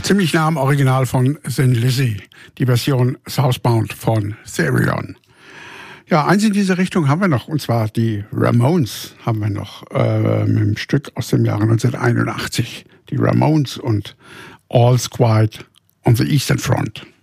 ziemlich nah am Original von Thin Lizzy, die Version Southbound von Therion. Ja, eins in diese Richtung haben wir noch, und zwar die Ramones haben wir noch mit einem Stück aus dem Jahre 1981. Die Ramones und All's Quiet on the Eastern Front.